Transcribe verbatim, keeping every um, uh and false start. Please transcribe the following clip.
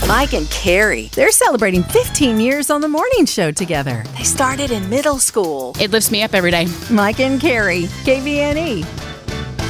Mike and Carrie. They're celebrating fifteen years on the morning show together. They started in middle school. It lifts me up every day. Mike and Carrie, K V N E.